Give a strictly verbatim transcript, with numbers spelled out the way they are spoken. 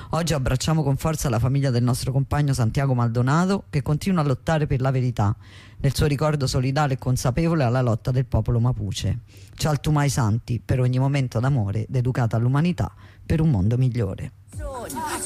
Oggi abbracciamo con forza la famiglia del nostro compagno Santiago Maldonado, che continua a lottare per la verità, nel suo ricordo solidale e consapevole alla lotta del popolo Mapuche. Cialtumai Santi, per ogni momento d'amore dedicato all'umanità, per un mondo migliore.